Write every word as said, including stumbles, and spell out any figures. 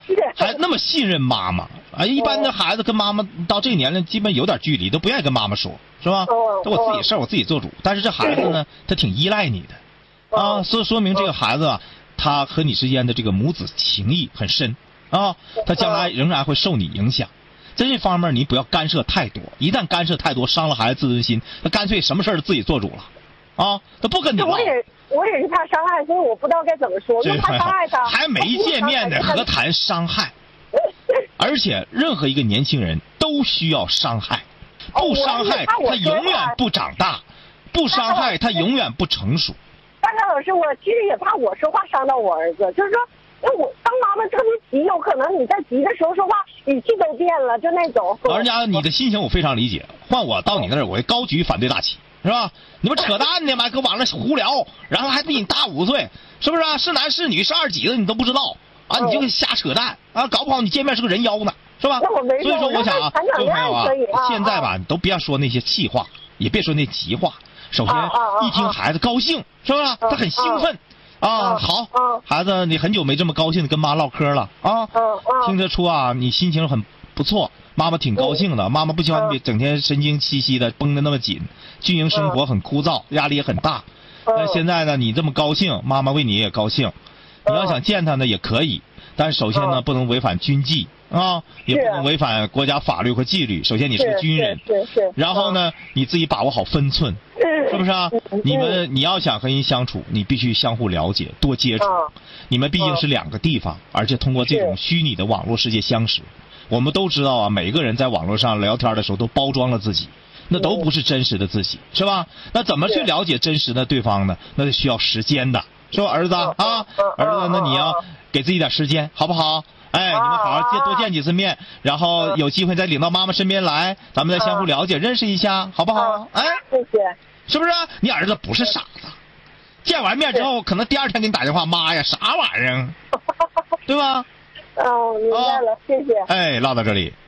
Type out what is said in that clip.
还那么信任妈妈啊！一般的孩子跟妈妈到这个年龄，基本有点距离，都不愿意跟妈妈说，是吧？都我自己事儿，我自己做主。但是这孩子呢，他挺依赖你的，啊，所以说明这个孩子啊，他和你之间的这个母子情谊很深啊，他将来仍然会受你影响。在这方面你不要干涉太多，一旦干涉太多，伤了孩子自尊心，他干脆什么事儿都自己做主了，啊，他不跟你唠。 我也我也是怕伤害，所以我不知道该怎么说，又怕伤害他。 还没见面呢，何谈伤害？而且任何一个年轻人都需要伤害，不伤害他永远不长大，不伤害他永远不成熟。 但是老师，我其实也怕我说话伤到我儿子，就是说，因为我当妈妈特别急，有可能你在急的时候说话语气都变了，就那种。 老人家，你的心情我非常理解，换我到你那儿，我会高举反对大旗，是吧？你们扯淡呢嘛，搁网上胡聊，然后还比你大五岁，是不是啊？是男是女是二几的你都不知道啊？你就瞎扯淡啊！搞不好你见面是个人妖呢，是吧？ 那我没所以说，我想啊， 这个朋友啊， 现在吧，你都别说那些气话，也别说那急话。首先，一听孩子高兴，是吧？他很兴奋。啊，好，孩子，你很久没这么高兴的跟妈唠嗑了啊！听得出啊，你心情很不错，妈妈挺高兴的。妈妈不喜欢你整天神经兮兮的绷得那么紧，军营生活很枯燥，压力也很大。但现在呢，你这么高兴，妈妈为你也高兴。你要想见他呢，也可以，但是首先呢，不能违反军纪啊，也不能违反国家法律和纪律。首先你是个军人，然后呢，你自己把握好分寸。是不是啊？你们你要想和人相处，你必须相互了解，多接触。你们毕竟是两个地方，而且通过这种虚拟的网络世界相识。我们都知道啊，每个人在网络上聊天的时候都包装了自己，那都不是真实的自己，是吧？那怎么去了解真实的对方呢？那得需要时间的，是吧，儿子啊？儿子，那你要给自己点时间，好不好？哎，你们好好见多见几次面，然后有机会再领到妈妈身边来，咱们再相互了解、认识一下，好不好？哎， 谢谢。 是不是？你儿子不是傻子，见完面之后，可能第二天给你打电话，妈呀，啥玩意儿，对吧？ 哦，明白了，谢谢。 哎，唠到这里。